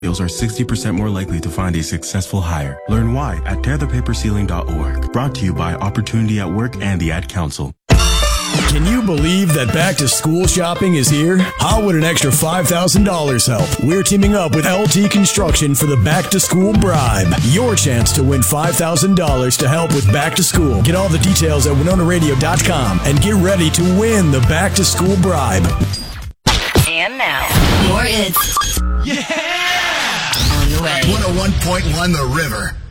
Millennials are 60% more likely to find a successful hire. Learn why at tearthepaperceiling.org. Brought to you by Opportunity at Work and the Ad Council. Can you believe that back to school shopping is here? How would an extra $5,000 help? We're teaming up with LT Construction for the Back to School Bribe. Your chance to win $5,000 to help with back to school. Get all the details at WinonaRadio.com and get ready to win the Back to School Bribe. And now, more hits. Yeah! On the way. 101.1 The River.